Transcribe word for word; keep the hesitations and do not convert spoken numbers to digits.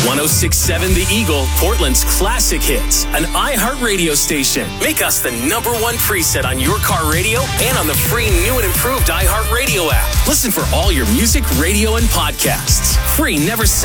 one oh six point seven The Eagle, Portland's classic hits. An iHeartRadio station. Make us the number one preset on your car radio and on the free new and improved iHeartRadio app. Listen for all your music, radio, and podcasts. Free never